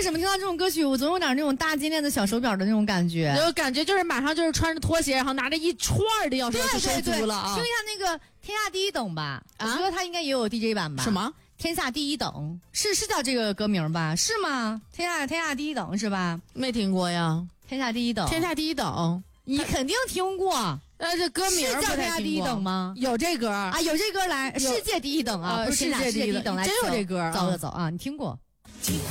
什么听到这种歌曲，我总有点那种大金链子小手表的那种感觉， 就感觉就是马上就是穿着拖鞋，然后拿着一串的钥匙去收租了啊！ 听一下那个《天下第一等》吧，我觉得它应该也有 DJ 版吧？ 什么？ 天下第一等是叫这个歌名吧？是吗？天下第一等是吧？ 没听过呀。 天下第一等， 天下第一等， 你肯定听过。 这歌名是叫天下第一等吗？ 有这歌啊，有这歌来，世界第一等啊，不是世界第一等来， 真有这歌， 走啊，你听过？